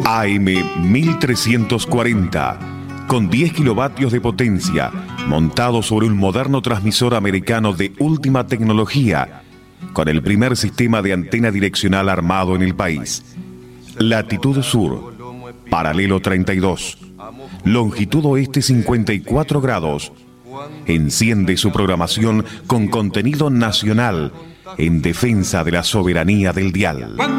AM 1340, con 10 kilovatios de potencia, montado sobre un moderno transmisor americano de última tecnología, con el primer sistema de antena direccional armado en el país. Latitud sur, paralelo 32, longitud oeste 54 grados. Enciende su programación con contenido nacional en defensa de la soberanía del dial.